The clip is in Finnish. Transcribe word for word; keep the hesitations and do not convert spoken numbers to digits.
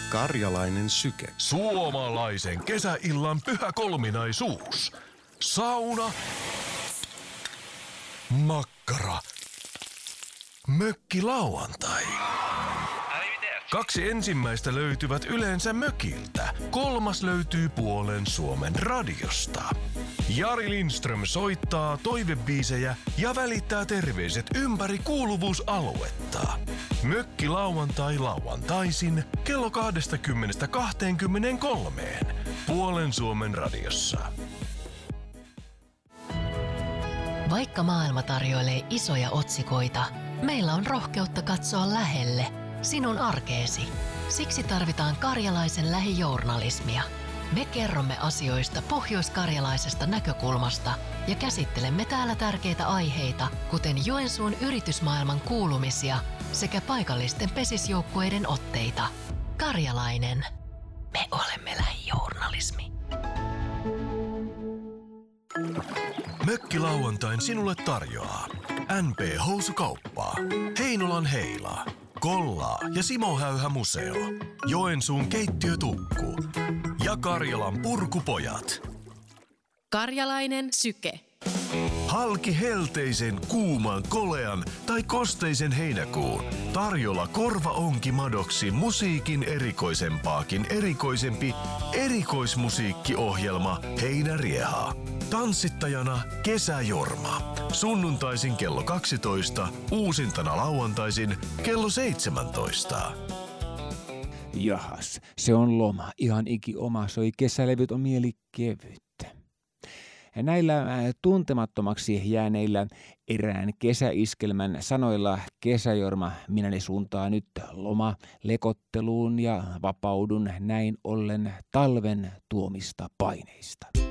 Karjalainen syke. Suomalaisen kesäillan pyhä kolminaisuus. Sauna. Makkara. Mökkilauantai. Kaksi ensimmäistä löytyvät yleensä mökiltä. Kolmas löytyy puolen Suomen radiosta. Jari Lindström soittaa toivebiisejä ja välittää terveiset ympäri kuuluvuusaluetta. Mökkilauantai lauantaisin kello kaksikymmentä kaksikymmentäkolme puolen Suomen radiossa. Vaikka maailma tarjoilee isoja otsikoita, meillä on rohkeutta katsoa lähelle sinun arkeesi. Siksi tarvitaan karjalaisen lähijournalismia. Me kerromme asioista pohjoiskarjalaisesta näkökulmasta ja käsittelemme täällä tärkeitä aiheita, kuten Joensuun yritysmaailman kuulumisia sekä paikallisten pesisjoukkueiden otteita. Karjalainen. Me olemme lähijournalismi. Mökkilauantain sinulle tarjoaa N P-housukauppaa, Heinolan Heila, Kollaa ja Simo Häyhä Museo, Joensuun keittiötukku ja Karjalan purkupojat. Karjalainen syke. Halki helteisen, kuuman, kolean tai kosteisen heinäkuun. Tarjolla korvaonki madoksi musiikin erikoisempaakin erikoisempi erikoismusiikkiohjelma Heinärieha. Tanssittajana Kesäjorma. Sunnuntaisin kello kaksitoista, uusintana lauantaisin kello seitsemäntoista. Jahas, se on loma. Ihan iki oma soi kesälevyt on mieli kevyttä. Näillä tuntemattomaksi jääneillä erään kesäiskelmän sanoilla Kesäjorma minäni suuntaa nyt loma lekotteluun ja vapaudun näin ollen talven tuomista paineista.